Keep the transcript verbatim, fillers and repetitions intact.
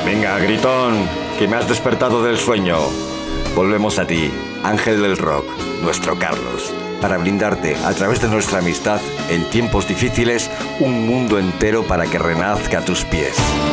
Venga, gritón, que me has despertado del sueño. Volvemos a ti, ángel del rock, nuestro Carlos, para brindarte, a través de nuestra amistad, en tiempos difíciles, un mundo entero para que renazca a tus pies.